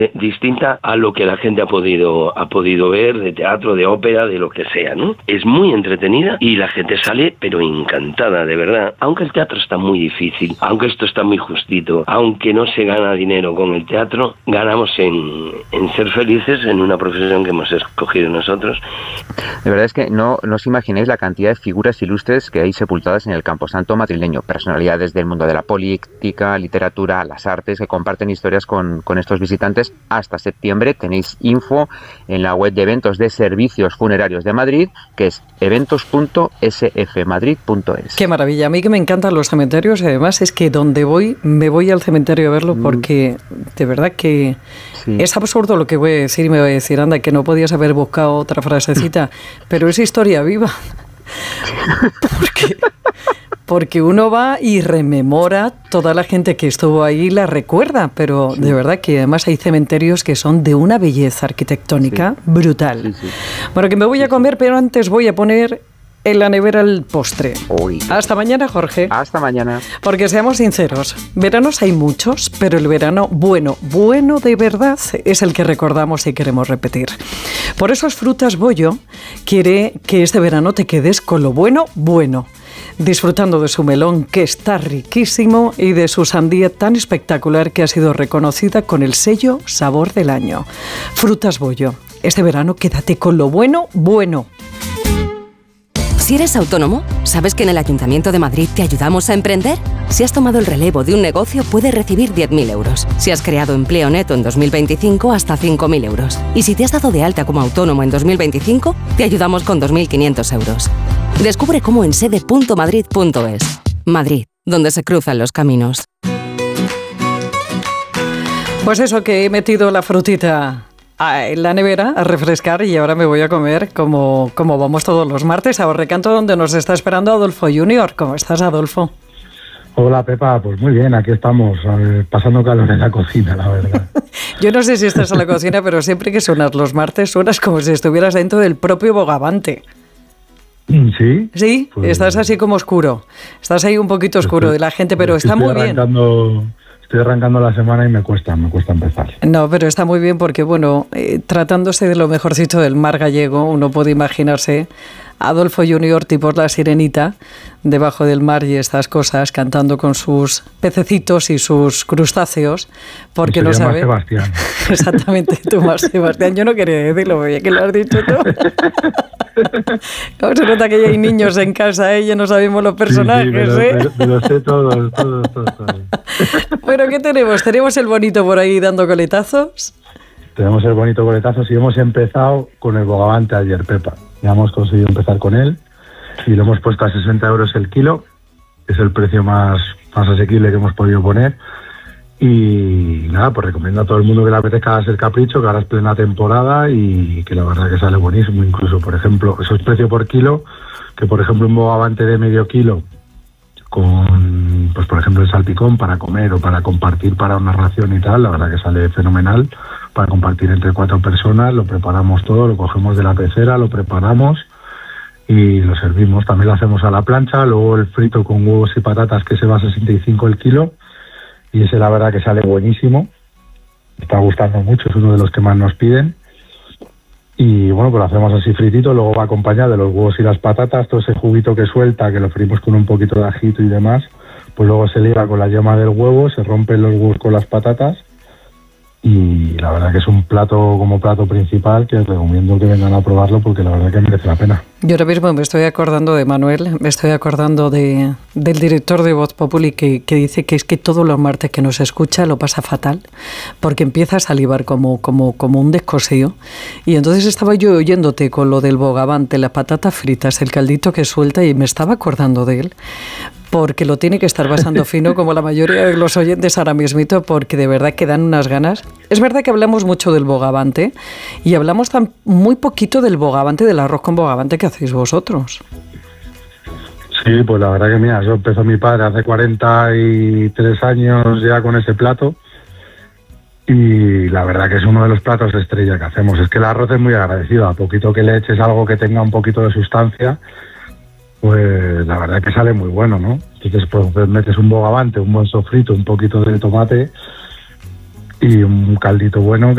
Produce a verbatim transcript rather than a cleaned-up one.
distinta a lo que la gente ha podido ha podido ver de teatro, de ópera, de lo que sea, ¿no? Es muy entretenida y la gente sale pero encantada, de verdad. Aunque el teatro está muy difícil, aunque esto está muy justito, aunque no se gana dinero con el teatro, ganamos en, en ser felices en una profesión que hemos escogido nosotros. De verdad es que no, no os imagináis la cantidad de figuras ilustres que hay sepultadas en el Camposanto madrileño, personalidades del mundo de la política, literatura, las artes, que comparten historias con, con estos visitantes. Hasta septiembre tenéis info en la web de eventos de servicios funerarios de Madrid, que es eventos punto s f madrid punto es. Qué maravilla, a mí que me encantan los cementerios y además es que donde voy, me voy al cementerio a verlo porque de verdad que sí. Es absurdo lo que voy a decir y me voy a decir, anda, que no podías haber buscado otra frasecita, pero es historia viva. Porque... Porque uno va y rememora, toda la gente que estuvo ahí la recuerda, pero sí. De verdad que además hay cementerios que son de una belleza arquitectónica sí. brutal. Sí, sí. Bueno, que me voy a comer, pero antes voy a poner en la nevera el postre. Uy. Hasta mañana, Jorge. Hasta mañana. Porque seamos sinceros, veranos hay muchos, pero el verano bueno, bueno de verdad, es el que recordamos y queremos repetir. Por eso Frutas Bollo quiere que este verano te quedes con lo bueno, bueno. Disfrutando de su melón, que está riquísimo, y de su sandía tan espectacular que ha sido reconocida con el sello Sabor del Año. Frutas Bollo. Este verano quédate con lo bueno, bueno. Si eres autónomo, ¿sabes que en el Ayuntamiento de Madrid te ayudamos a emprender? Si has tomado el relevo de un negocio, puedes recibir diez mil euros. Si has creado empleo neto en dos mil veinticinco, hasta cinco mil euros. Y si te has dado de alta como autónomo en dos mil veinticinco, te ayudamos con dos mil quinientos euros. Descubre cómo en sede punto madrid punto es. Madrid, donde se cruzan los caminos. Pues eso, que he metido la frutita en la nevera a refrescar y ahora me voy a comer como, como vamos todos los martes a Recanto, donde nos está esperando Adolfo Junior. ¿Cómo estás, Adolfo? Hola, Pepa, pues muy bien, aquí estamos, eh, pasando calor en la cocina, la verdad. Yo no sé si estás en la cocina, pero siempre que suenas los martes, suenas como si estuvieras dentro del propio Bogavante. ¿Sí? Sí, pues estás así como oscuro, estás ahí un poquito oscuro estoy, de la gente, pero está muy bien. Estoy arrancando la semana y me cuesta, me cuesta empezar. No, pero está muy bien porque, bueno, eh, tratándose de lo mejorcito del mar gallego, uno puede imaginarse a Adolfo Junior tipo La Sirenita, debajo del mar y estas cosas, cantando con sus pececitos y sus crustáceos, porque no sabe... Sebastián. Exactamente, tú más Sebastián. Yo no quería decirlo, ya que lo has dicho tú. ¿Cómo se nota que ya hay niños en casa, eh? Ya no sabemos los personajes, sí, sí, me lo, ¿eh? Me, me lo sé todos, todos, todos, todos. Bueno, ¿qué tenemos? ¿Tenemos el bonito por ahí dando coletazos? Tenemos el bonito coletazo y hemos empezado con el Bogavante ayer, Pepa. Ya hemos conseguido empezar con él y lo hemos puesto a sesenta euros el kilo. Es el precio más, más asequible que hemos podido poner. Y nada, pues recomiendo a todo el mundo que le apetezca hacer capricho, que ahora es plena temporada y que la verdad que sale buenísimo. Incluso, por ejemplo, eso es precio por kilo, que por ejemplo un Bogavante de medio kilo con, pues por ejemplo, el salpicón para comer o para compartir para una ración y tal, la verdad que sale fenomenal para compartir entre cuatro personas. Lo preparamos todo, lo cogemos de la pecera, lo preparamos y lo servimos. También lo hacemos a la plancha, luego el frito con huevos y patatas, que se va a sesenta y cinco el kilo, y ese la verdad que sale buenísimo, está gustando mucho, es uno de los que más nos piden. Y bueno, pues lo hacemos así fritito, luego va acompañado de los huevos y las patatas, todo ese juguito que suelta, que lo freímos con un poquito de ajito y demás, pues luego se liga con la yema del huevo, se rompen los huevos con las patatas y la verdad que es un plato como plato principal que os recomiendo que vengan a probarlo porque la verdad que merece la pena. Yo ahora mismo me estoy acordando de Manuel, me estoy acordando de del director de Voz Populi que, que dice que es que todos los martes que nos escucha lo pasa fatal porque empieza a salivar como, como, como un descosío. Y entonces estaba yo oyéndote con lo del Bogavante, las patatas fritas, el caldito que suelta y me estaba acordando de él porque lo tiene que estar basando fino como la mayoría de los oyentes ahora mismito, porque de verdad que dan unas ganas. Es verdad que hablamos mucho del Bogavante y hablamos tan muy poquito del Bogavante, del arroz con Bogavante que hacéis vosotros. Sí, pues la verdad que mira, eso empezó mi padre hace cuarenta y tres años ya con ese plato y la verdad que es uno de los platos de estrella que hacemos. Es que el arroz es muy agradecido, a poquito que le eches algo que tenga un poquito de sustancia, pues la verdad que sale muy bueno, ¿no? Entonces pues metes un Bogavante, un buen sofrito, un poquito de tomate y un caldito bueno